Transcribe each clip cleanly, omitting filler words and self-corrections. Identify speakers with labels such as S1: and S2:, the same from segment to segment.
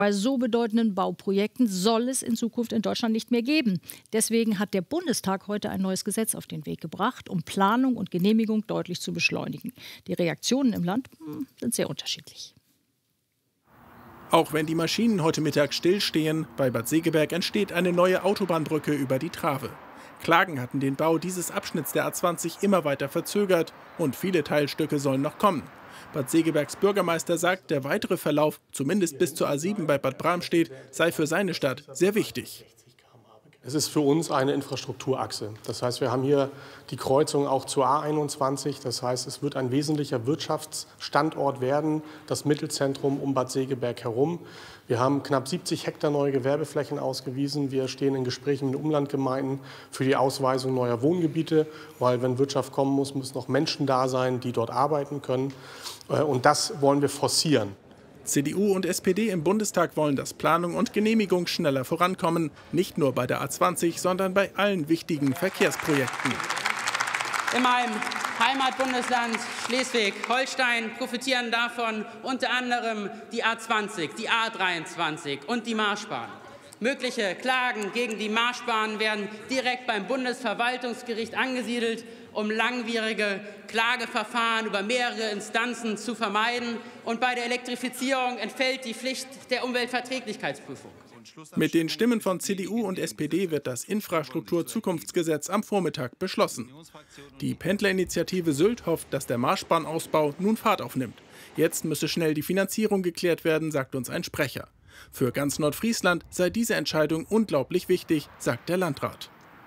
S1: Bei so bedeutenden Bauprojekten soll es in Zukunft in Deutschland nicht mehr geben. Deswegen hat der Bundestag heute ein neues Gesetz auf den Weg gebracht, um Planung und Genehmigung deutlich zu beschleunigen. Die Reaktionen im Land sind sehr unterschiedlich.
S2: Auch wenn die Maschinen heute Mittag stillstehen, bei Bad Segeberg entsteht eine neue Autobahnbrücke über die Trave. Klagen hatten den Bau dieses Abschnitts der A20 immer weiter verzögert und viele Teilstücke sollen noch kommen. Bad Segebergs Bürgermeister sagt, der weitere Verlauf, zumindest bis zur A7 bei Bad Bramstedt, sei für seine Stadt sehr wichtig.
S3: Es ist für uns eine Infrastrukturachse. Das heißt, wir haben hier die Kreuzung auch zur A21. Das heißt, es wird ein wesentlicher Wirtschaftsstandort werden, das Mittelzentrum um Bad Segeberg herum. Wir haben knapp 70 Hektar neue Gewerbeflächen ausgewiesen. Wir stehen in Gesprächen mit den Umlandgemeinden für die Ausweisung neuer Wohngebiete, weil wenn Wirtschaft kommen muss, müssen auch Menschen da sein, die dort arbeiten können. Und das wollen wir forcieren.
S2: CDU und SPD im Bundestag wollen, dass Planung und Genehmigung schneller vorankommen. Nicht nur bei der A20, sondern bei allen wichtigen Verkehrsprojekten.
S4: In meinem Heimatbundesland Schleswig-Holstein profitieren davon unter anderem die A20, die A23 und die Marschbahn. Mögliche Klagen gegen die Marschbahn werden direkt beim Bundesverwaltungsgericht angesiedelt, um langwierige Klageverfahren über mehrere Instanzen zu vermeiden. Und bei der Elektrifizierung entfällt die Pflicht der Umweltverträglichkeitsprüfung.
S2: Mit den Stimmen von CDU und SPD wird das Infrastrukturzukunftsgesetz am Vormittag beschlossen. Die Pendlerinitiative Sylt hofft, dass der Marschbahnausbau nun Fahrt aufnimmt. Jetzt müsse schnell die Finanzierung geklärt werden, sagt uns ein Sprecher. Für ganz Nordfriesland sei diese Entscheidung unglaublich wichtig, sagt der Landrat.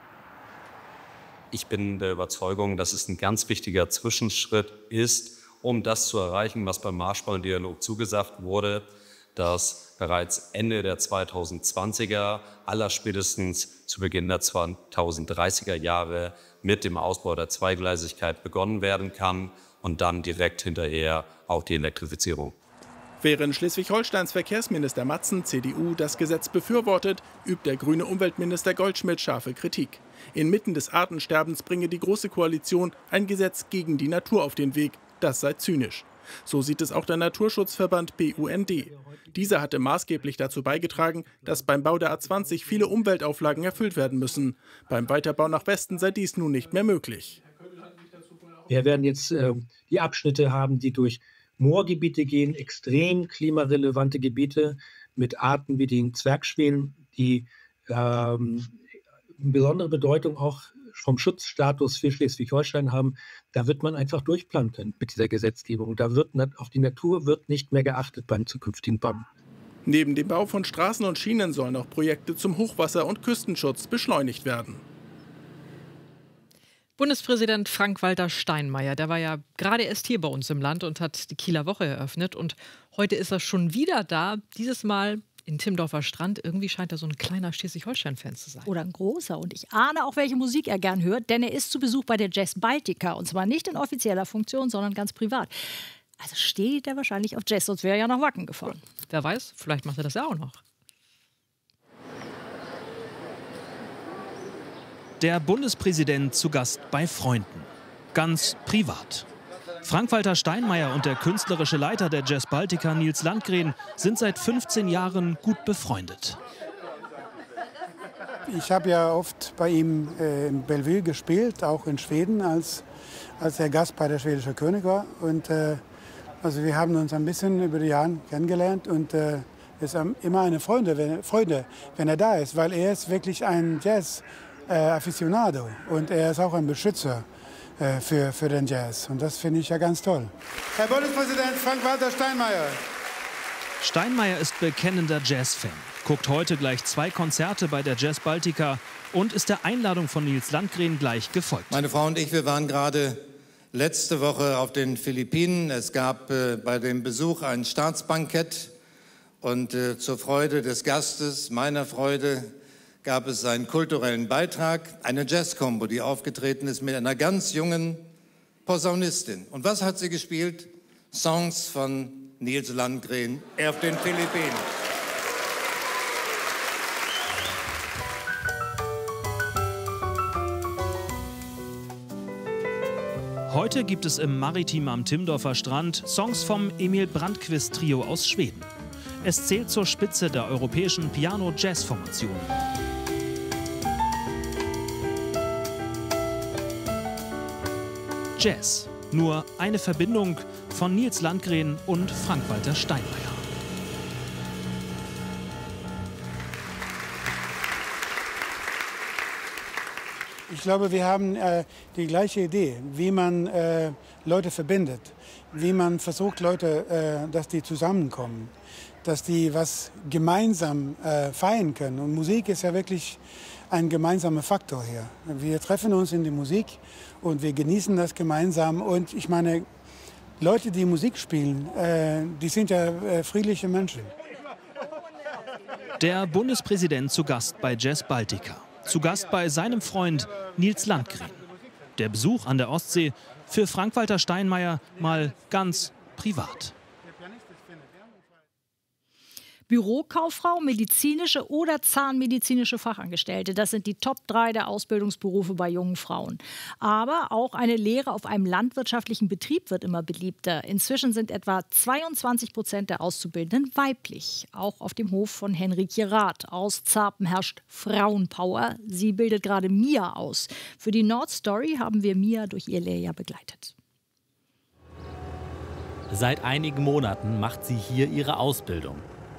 S5: Ich bin der Überzeugung, dass es ein ganz wichtiger Zwischenschritt ist, um das zu erreichen, was beim Marschbahndialog zugesagt wurde, dass bereits Ende der 2020er, allerspätestens zu Beginn der 2030er Jahre mit dem Ausbau der Zweigleisigkeit begonnen werden kann und dann direkt hinterher auch die Elektrifizierung.
S2: Während Schleswig-Holsteins Verkehrsminister Matzen, CDU, das Gesetz befürwortet, übt der grüne Umweltminister Goldschmidt scharfe Kritik. Inmitten des Artensterbens bringe die Große Koalition ein Gesetz gegen die Natur auf den Weg. Das sei zynisch. So sieht es auch der Naturschutzverband BUND. Dieser hatte maßgeblich dazu beigetragen, dass beim Bau der A20 viele Umweltauflagen erfüllt werden müssen. Beim Weiterbau nach Westen sei dies nun nicht mehr möglich.
S6: Wir werden jetzt die Abschnitte haben, die durch Moorgebiete gehen, extrem klimarelevante Gebiete mit Arten wie den Zwergschwänen, die besondere Bedeutung auch vom Schutzstatus für Schleswig-Holstein haben. Da wird man einfach durchplanen können mit dieser Gesetzgebung. Da wird auf die Natur wird nicht mehr geachtet beim zukünftigen Bauen.
S2: Neben dem Bau von Straßen und Schienen sollen auch Projekte zum Hochwasser- und Küstenschutz beschleunigt werden.
S7: Bundespräsident Frank-Walter Steinmeier, der war ja gerade erst hier bei uns im Land und hat die Kieler Woche eröffnet. Und heute ist er schon wieder da, dieses Mal in Timmendorfer Strand. Irgendwie scheint er so ein kleiner Schleswig-Holstein-Fan zu sein.
S1: Oder ein großer. Und ich ahne auch, welche Musik er gern hört, denn er ist zu Besuch bei der Jazz Baltica. Und zwar nicht in offizieller Funktion, sondern ganz privat. Also steht er wahrscheinlich auf Jazz, sonst wäre er ja nach Wacken gefahren.
S7: Wer weiß, vielleicht macht er das ja auch noch.
S8: Der Bundespräsident zu Gast bei Freunden. Ganz privat. Frank-Walter Steinmeier und der künstlerische Leiter der Jazz Baltica, Nils Landgren, sind seit 15 Jahren gut befreundet.
S9: Ich habe ja oft bei ihm in Bellevue gespielt, auch in Schweden, als er Gast bei der schwedischen König war. Und also wir haben uns ein bisschen über die Jahre kennengelernt und es ist immer eine Freude, wenn er da ist, weil er ist wirklich ein Jazz-Aficionado und er ist auch ein Beschützer für den Jazz. Und das finde ich ja ganz toll. Herr Bundespräsident Frank-Walter Steinmeier.
S8: Steinmeier ist bekennender Jazz-Fan, guckt heute gleich 2 Konzerte bei der Jazz Baltica und ist der Einladung von Nils Landgren gleich gefolgt.
S10: Meine Frau und ich, wir waren gerade letzte Woche auf den Philippinen. Es gab bei dem Besuch ein Staatsbankett und zur Freude des Gastes, meiner Freude, gab es einen kulturellen Beitrag, eine Jazz-Kombo, die aufgetreten ist mit einer ganz jungen Posaunistin. Und was hat sie gespielt? Songs von Nils Landgren auf den Philippinen.
S8: Heute gibt es im Maritim am Timmendorfer Strand Songs vom Emil Brandquist Trio aus Schweden. Es zählt zur Spitze der europäischen Piano-Jazz-Formation. Jazz. Nur eine Verbindung von Nils Landgren und Frank-Walter Steinmeier.
S9: Ich glaube, wir haben die gleiche Idee, wie man Leute verbindet, wie man versucht, Leute, dass die zusammenkommen, dass die was gemeinsam feiern können. Und Musik ist ja wirklich ein gemeinsamer Faktor hier. Wir treffen uns in der Musik und wir genießen das gemeinsam. Und ich meine, Leute, die Musik spielen, die sind ja friedliche Menschen.
S8: Der Bundespräsident zu Gast bei Jazz Baltica. Zu Gast bei seinem Freund Nils Landgren. Der Besuch an der Ostsee für Frank-Walter Steinmeier mal ganz privat.
S1: Bürokauffrau, medizinische oder zahnmedizinische Fachangestellte. Das sind die Top 3 der Ausbildungsberufe bei jungen Frauen. Aber auch eine Lehre auf einem landwirtschaftlichen Betrieb wird immer beliebter. Inzwischen sind etwa 22% der Auszubildenden weiblich. Auch auf dem Hof von Henrikje Rath aus Zarpen herrscht Frauenpower. Sie bildet gerade Mia aus. Für die Nordstory haben wir Mia durch ihr Lehrjahr begleitet.
S11: Seit einigen Monaten macht sie hier ihre Ausbildung.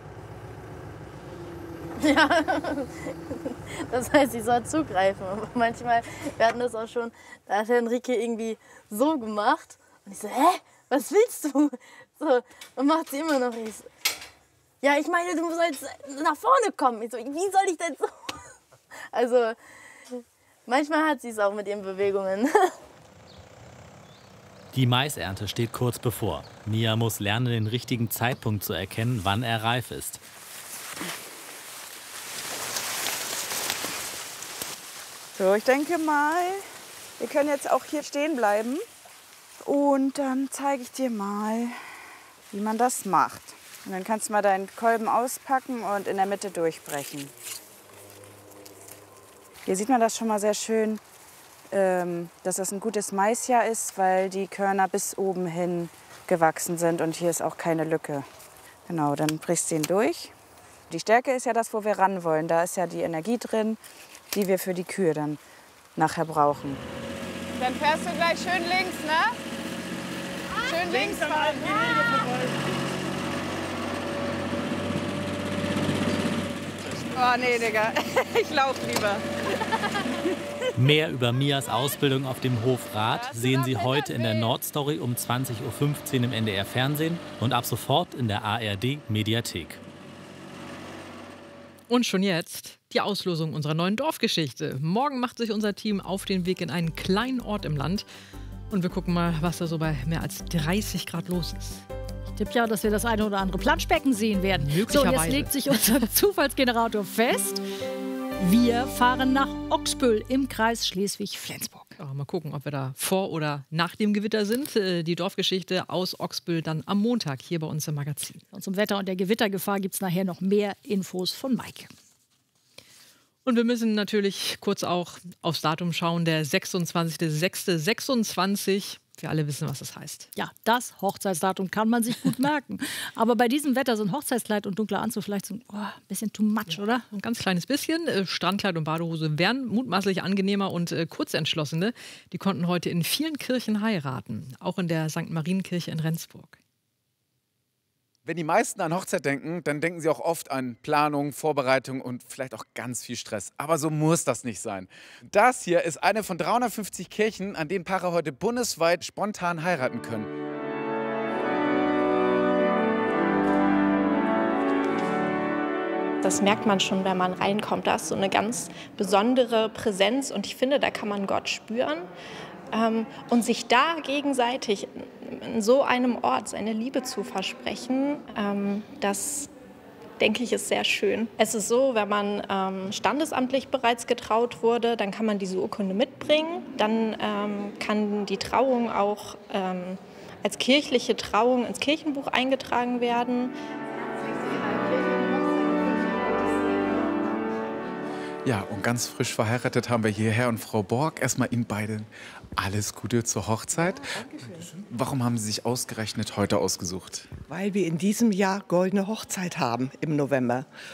S12: Ja, das heißt, ich soll zugreifen. Aber manchmal, wir hatten das auch schon, da hat Henrike irgendwie so gemacht. Und ich so, hä, was willst du? So, und macht sie immer noch. Ich so, ja, ich meine, du sollst nach vorne kommen. Ich so, wie soll ich denn so? Also, manchmal hat sie es auch mit ihren Bewegungen.
S11: Die Maisernte steht kurz bevor. Mia muss lernen, den richtigen Zeitpunkt zu erkennen, wann er reif ist.
S13: So, ich denke mal, wir können jetzt auch hier stehen bleiben. Und dann zeige ich dir mal, wie man das macht. Und dann kannst du mal deinen Kolben auspacken und in der Mitte durchbrechen. Hier sieht man das schon mal sehr schön, dass das ein gutes Maisjahr ist, weil die Körner bis oben hin gewachsen sind und hier ist auch keine Lücke. Genau, dann brichst du ihn durch. Die Stärke ist ja das, wo wir ran wollen. Da ist ja die Energie drin, die wir für die Kühe dann nachher brauchen.
S14: Dann fährst du gleich schön links, ne? Schön links fahren. Oh nee, Digga, ich lauf lieber.
S11: Mehr über Mias Ausbildung auf dem Hof Rath sehen Sie heute in der Nordstory um 20:15 Uhr im NDR Fernsehen und ab sofort in der ARD Mediathek.
S7: Und schon jetzt die Auslosung unserer neuen Dorfgeschichte. Morgen macht sich unser Team auf den Weg in einen kleinen Ort im Land. Und wir gucken mal, was da so bei mehr als 30 Grad los ist.
S1: Ich tippe ja, dass wir das eine oder andere Planschbecken sehen werden. So, jetzt legt sich unser Zufallsgenerator fest. Wir fahren nach Oxbüll im Kreis Schleswig-Flensburg.
S7: Ja, mal gucken, ob wir da vor oder nach dem Gewitter sind. Die Dorfgeschichte aus Oxbüll dann am Montag hier bei uns im Magazin.
S1: Und zum Wetter und der Gewittergefahr gibt es nachher noch mehr Infos von Maike.
S7: Und wir müssen natürlich kurz auch aufs Datum schauen, der 26.06.26. Wir alle wissen, was das heißt.
S1: Ja, das Hochzeitsdatum kann man sich gut merken. Aber bei diesem Wetter sind Hochzeitskleid und dunkler Anzug vielleicht so ein bisschen too much, oder?
S7: Ein ganz kleines bisschen. Strandkleid und Badehose wären mutmaßlich angenehmer und Kurzentschlossene. Die konnten heute in vielen Kirchen heiraten. Auch in der St. Marienkirche in Rendsburg.
S15: Wenn die meisten an Hochzeit denken, dann denken sie auch oft an Planung, Vorbereitung und vielleicht auch ganz viel Stress. Aber so muss das nicht sein. Das hier ist eine von 350 Kirchen, an denen Paare heute bundesweit spontan heiraten können.
S16: Das merkt man schon, wenn man reinkommt. Da ist so eine ganz besondere Präsenz und ich finde, da kann man Gott spüren. Und sich da gegenseitig in so einem Ort seine Liebe zu versprechen, das, denke ich, ist sehr schön. Es ist so, wenn man standesamtlich bereits getraut wurde, dann kann man diese Urkunde mitbringen. Dann kann die Trauung auch als kirchliche Trauung ins Kirchenbuch eingetragen werden.
S15: Ja, und ganz frisch verheiratet haben wir hier Herr und Frau Borg. Erstmal Ihnen beiden alles Gute zur Hochzeit. Warum haben Sie sich ausgerechnet heute ausgesucht?
S17: Weil wir in diesem Jahr goldene Hochzeit haben im November.